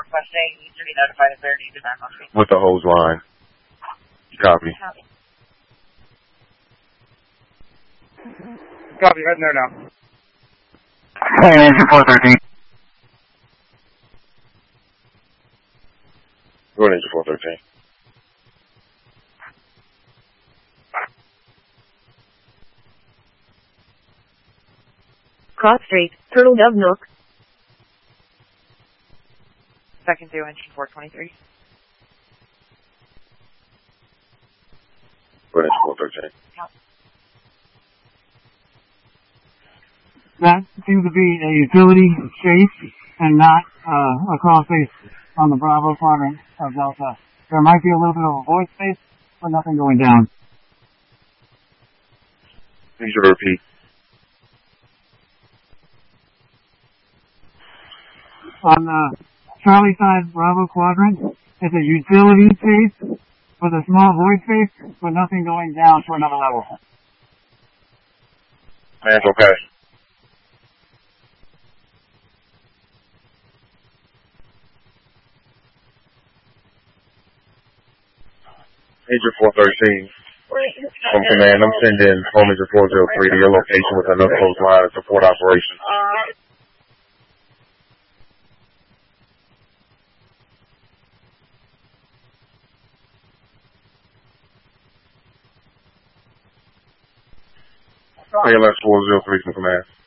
requesting you to be notified if there needs to be back on screen. With the hose line. Copy. Copy, heading there now. Hey, engine 413. Go ahead, engine 413. Cross Street, Turtle Dove Nook. Second to engine 423. Go ahead, engine 413. That seems to be a utility chase and not a crawl space on the Bravo quadrant of Delta. There might be a little bit of a void space, but nothing going down. Please repeat. On the Charlie side Bravo quadrant, it's a utility chase with a small void space, but nothing going down to another level. Man's okay. Engine 413. From command, I'm sending home engine 403 to your location with enough hose line to support operations. ALS 403 from command.